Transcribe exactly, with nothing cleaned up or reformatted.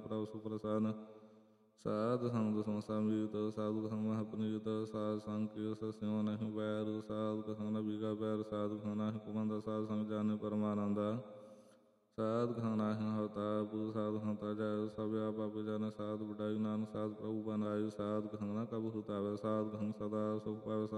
ਪ੍ਰਭ ਸੁਪ੍ਰਸਾਦ ਸਾਧ ਸੰਗ ਸੰਸਾਰ ਮੀਤ ਸਾਧੂ ਸੰਗ ਮਹਾਪਨੀਤ ਸਾਧ ਸੰਗ ਕੀ ਸਸਿਓ ਨਹੀਂ ਬੈਰ ਸਾਧੂ ਸੰਗ ਨ ਬੀਗਾ ਬੈਰ ਸਾਧੂ ਸੰਗ ਨਾਹਿ ਕੁਮੰਦ ਸਾਧ ਸੰਗ ਜਾਣੇ ਪਰਮਾਨੰਦ ਸਾਧ ਸੰਗ ਨਾਹਿ ਹਵਤਾ ਬੁ ਸਾਧੂ ਸੰਗ ਤਜੈ ਸਭ ਆਪ ਆਪੇ ਜਾਣੈ ਸਾਧ ਵਡਾਈ ਨਾਨਕ ਸਾਧ ਪ੍ਰਭੂ ਬਨਾਇ ਸਾਧ ਸੰਗ ਨ ਕਬਹੁ ਤਾਵੈ ਸਾਧ ਸੰਗ ਸਦਾ ਸੁਖ ਪਾਵੈ